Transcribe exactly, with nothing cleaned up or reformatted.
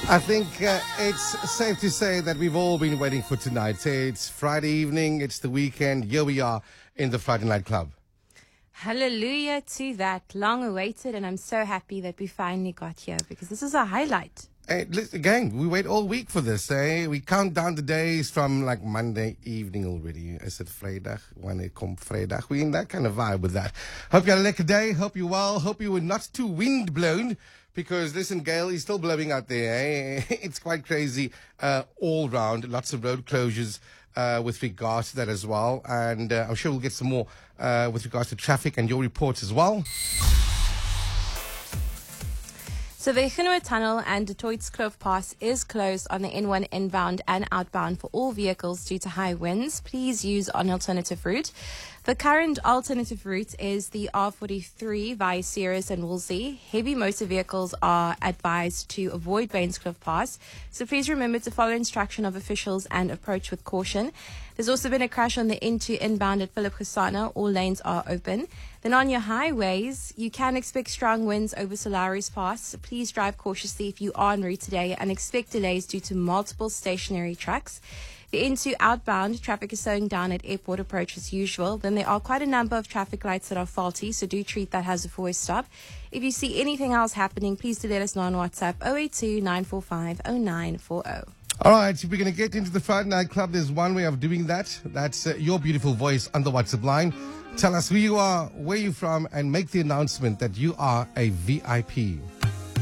I think uh, it's safe to say that we've all been waiting for tonight. It's Friday evening, it's the weekend. Here we are in the Friday Night Club. Hallelujah to that. Long awaited, and I'm so happy that we finally got here because this is a highlight. Hey, listen, gang, we wait all week for this, eh? We count down the days from like Monday evening already. I said Vrijdag, when it comes Vrijdag. We in that kind of vibe with that. Hope you had a lekker day. Hope you well. Hope you were not too wind blown. Because listen, Gail is still blowing out there. Eh? It's quite crazy uh, all round. Lots of road closures uh, with regards to that as well. And uh, I'm sure we'll get some more uh, with regards to traffic and your reports as well. So the Genoa Tunnel and Detroit's Kloof Pass is closed on the N one inbound and outbound for all vehicles due to high winds. Please use an alternative route. The current alternative route is the R forty-three via Ceres and Wolseley. Heavy motor vehicles are advised to avoid Baines Kloof Pass, so please remember to follow instruction of officials and approach with caution. There's also been a crash on the N two inbound at Philip Gessana. All lanes are open. Then on your highways, you can expect strong winds over Solaris Pass. Please drive cautiously if you are en route today and expect delays due to multiple stationary trucks. The N two outbound traffic is slowing down at airport approach as usual. Then there are quite a number of traffic lights that are faulty, so do treat that as a four-way stop. If you see anything else happening, please do let us know on WhatsApp oh eight two, nine four five, oh nine four oh. All right, if we're going to get into the Friday Night Club, there's one way of doing that. That's uh, your beautiful voice on the WhatsApp line. Tell us who you are, where you're from, and make the announcement that you are a V I P.